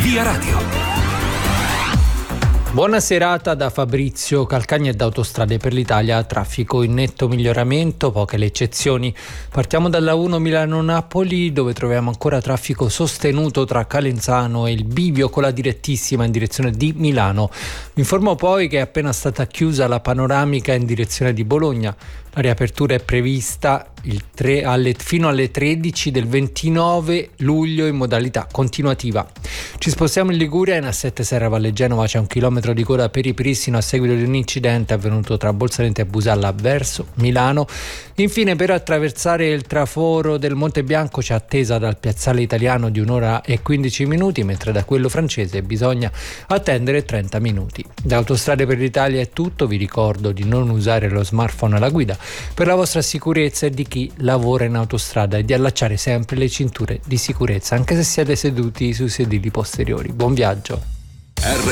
Via Radio. Buona serata da Fabrizio Calcagna e da Autostrade per l'Italia. Traffico in netto miglioramento, poche le eccezioni. Partiamo dalla 1 Milano-Napoli, dove troviamo ancora traffico sostenuto tra Calenzano e il bivio con la direttissima in direzione di Milano. Vi informo poi che è appena stata chiusa la panoramica in direzione di Bologna. La riapertura è prevista fino alle 13 del 29 luglio in modalità continuativa. Ci spostiamo in Liguria, in A7 Serra Valle Genova c'è 1 chilometro di coda per ripristino a seguito di un incidente avvenuto tra Bolsalente e Busalla verso Milano. Infine, per attraversare il traforo del Monte Bianco c'è attesa dal piazzale italiano di 1 ora e 15 minuti, mentre da quello francese bisogna attendere 30 minuti. Da Autostrade per l'Italia è tutto, vi ricordo di non usare lo smartphone alla guida per la vostra sicurezza e di chi lavora in autostrada e di allacciare sempre le cinture di sicurezza anche se siete seduti sui sedili posteriori. Buon viaggio.